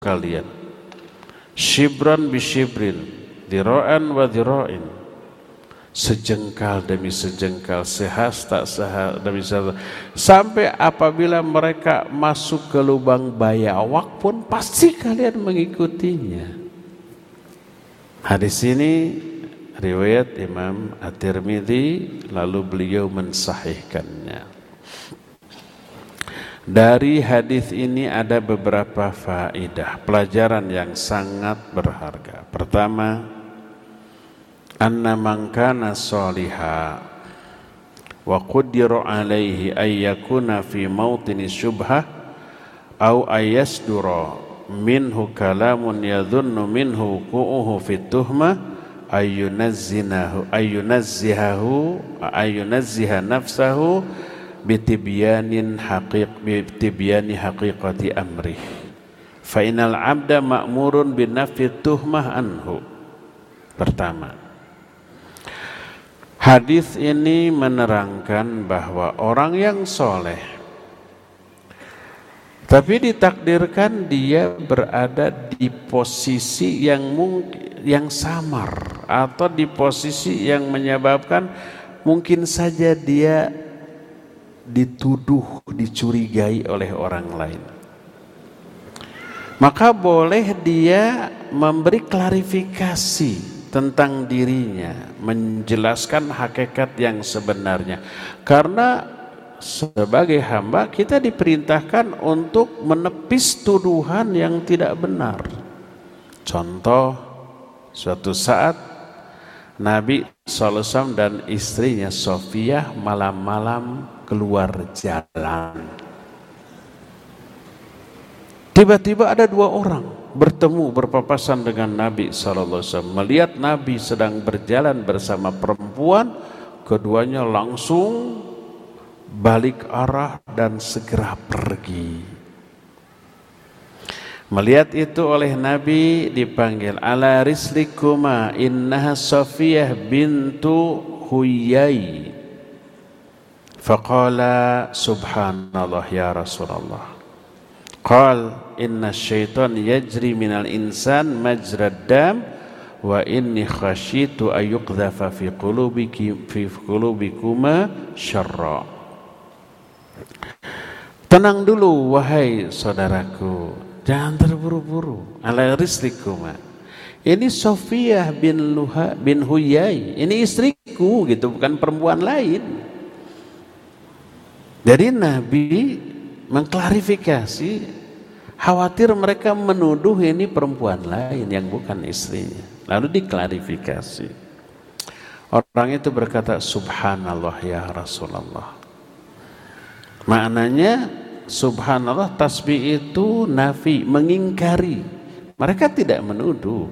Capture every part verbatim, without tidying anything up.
kalian. Shibran bi shibrin, dira'an wa dira'in. Sejengkal demi sejengkal, sehasta sehasta demi sehasta. Sampai apabila mereka masuk ke lubang bayawak pun pasti kalian mengikutinya. Hadis ini riwayat Imam At-Tirmidzi, lalu beliau mensahihkannya. Dari hadis ini ada beberapa faedah, pelajaran yang sangat berharga. Pertama, anna man kana shaliha wa qaddara alaihi ay yakuna fi mawtini syubhah aw ayasdura minhu kalamun yadhunnu minhu qu'uhu fi tuhmah ayunazzinahu ayunazzihahu ayunazziha nafsahu bitibyanin haqiq bitibyani haqiqati amrih fa innal abda ma'murun binafi tuhmah anhu. Pertama, hadis ini menerangkan bahwa orang yang soleh tapi ditakdirkan dia berada di posisi yang mungkin yang samar atau di posisi yang menyebabkan mungkin saja dia dituduh, dicurigai oleh orang lain. Maka boleh dia memberi klarifikasi tentang dirinya, menjelaskan hakikat yang sebenarnya. Karena sebagai hamba kita diperintahkan untuk menepis tuduhan yang tidak benar. Contoh, suatu saat Nabi shallallahu alaihi wasallam dan istrinya Sofiyah malam-malam keluar jalan. Tiba-tiba ada dua orang bertemu berpapasan dengan Nabi shallallahu alaihi wasallam. Melihat Nabi sedang berjalan bersama perempuan, keduanya langsung balik arah dan segera pergi. Melihat itu oleh Nabi dipanggil, ala rislikuma innaha Safiyah bintu Huyai. Faqala subhanallah ya Rasulullah. Qal inna syaitan yajri minal insan majrad dam wa inni khasyitu ayuqdhafa fi qulubiki fi qulubikuma syarra. Tenang dulu wahai saudaraku, jangan terburu-buru. Ala rislikuma. Ini Sofiyah bin Luha bin Huyai. Ini istriku gitu, bukan perempuan lain. Jadi Nabi mengklarifikasi, khawatir mereka menuduh ini perempuan lain yang bukan istrinya. Lalu diklarifikasi. Orang itu berkata, subhanallah ya Rasulullah. Maknanya subhanallah, tasbih itu nafi, mengingkari. Mereka tidak menuduh.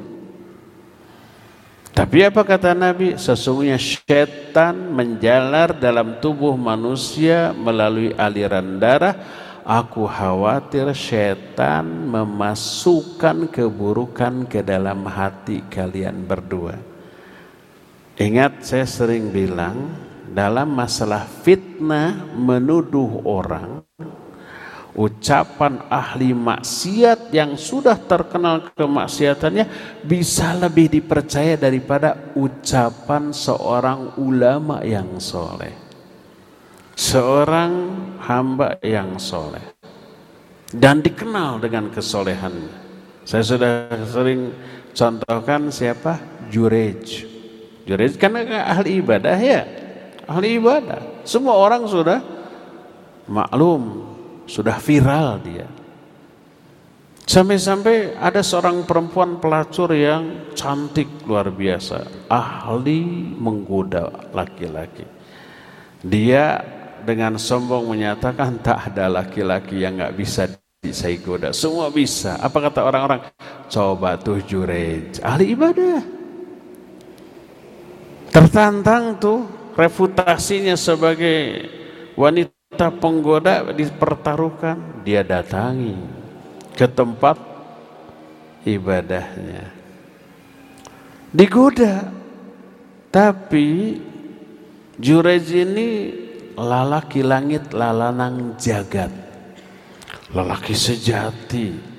Tapi apa kata Nabi? Sesungguhnya syaitan menjalar dalam tubuh manusia melalui aliran darah. Aku khawatir syaitan memasukkan keburukan ke dalam hati kalian berdua. Ingat, saya sering bilang, dalam masalah fitnah menuduh orang, ucapan ahli maksiat yang sudah terkenal kemaksiatannya bisa lebih dipercaya daripada ucapan seorang ulama yang soleh, seorang hamba yang soleh dan dikenal dengan kesolehannya. Saya sudah sering contohkan siapa? Jurej. Jurej kan ahli ibadah ya, ahli ibadah. Semua orang sudah maklum, sudah viral dia. Sampai-sampai ada seorang perempuan pelacur yang cantik luar biasa, ahli menggoda laki-laki. Dia dengan sombong menyatakan tak ada laki-laki yang gak bisa saya goda, semua bisa. Apa kata orang-orang? Coba tuh Jurej, ahli ibadah, tertantang tuh reputasinya sebagai wanita penggoda dipertaruhkan. Dia datangi ke tempat ibadahnya, digoda. Tapi Jurej ini lalaki langit lalanang jagat, lelaki sejati,